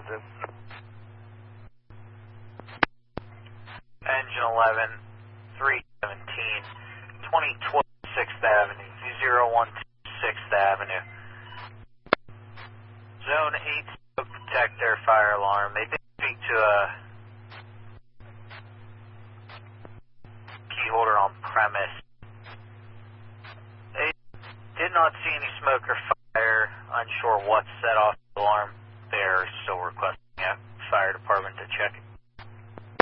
Positive. Engine 11, 317, 2012 6th Avenue, 012 6th Avenue. Zone 8 smoke detector fire alarm. They did speak to a key holder on premise. They did not see any smoke or fire. Unsure what set off the alarm. They're still requesting a fire department to check it.